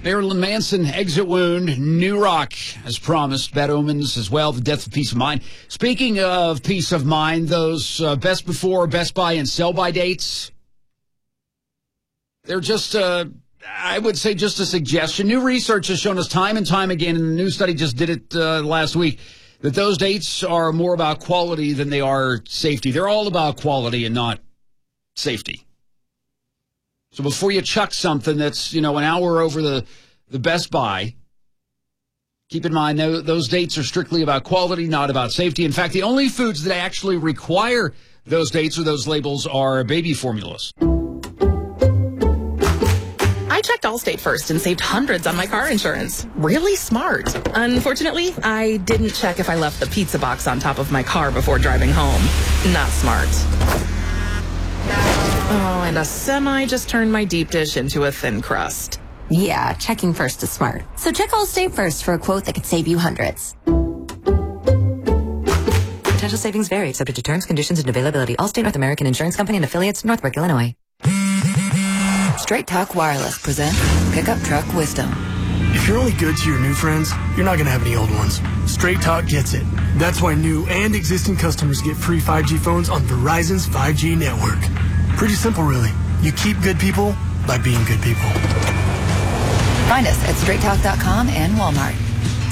Marilyn Manson, exit wound, new rock, as promised. Bad omens as well, the death of peace of mind. Speaking of peace of mind, those best before, best by, and sell by dates, they're just, I would say, just a suggestion. New research has shown us time and time again, and the new study just did it last week, that those dates are more about quality than they are safety. They're all about quality and not safety. So before you chuck something that's, an hour over the Best Buy, keep in mind those dates are strictly about quality, not about safety. In fact, the only foods that actually require those dates or those labels are baby formulas. I checked Allstate first and saved hundreds on my car insurance. Really smart. Unfortunately, I didn't check if I left the pizza box on top of my car before driving home. Not smart. Oh, and a semi just turned my deep dish into a thin crust. Yeah, checking first is smart. So check Allstate first for a quote that could save you hundreds. Potential savings vary, subject to terms, conditions, and availability. Allstate North American Insurance Company and affiliates, Northbrook, Illinois. Straight Talk Wireless presents Pickup Truck Wisdom. If you're only good to your new friends, you're not going to have any old ones. Straight Talk gets it. That's why new and existing customers get free 5G phones on Verizon's 5G network. Pretty simple, really. You keep good people by being good people. Find us at straighttalk.com and Walmart.